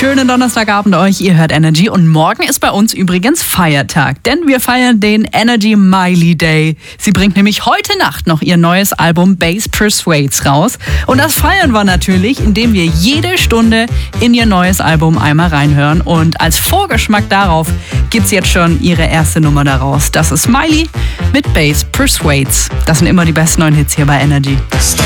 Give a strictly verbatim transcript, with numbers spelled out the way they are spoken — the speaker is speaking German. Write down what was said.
schönen Donnerstagabend euch. Ihr hört Energy und morgen ist bei uns übrigens Feiertag, denn wir feiern den Energy Miley Day. Sie bringt nämlich heute Nacht noch ihr neues Album Bass Persuades raus und das feiern wir natürlich, indem wir jede Stunde in ihr neues Album einmal reinhören und als Vorgeschmack darauf gibt's jetzt schon ihre erste Nummer daraus. Das ist Miley mit Bass Persuades. Das sind immer die besten neuen Hits hier bei Energy.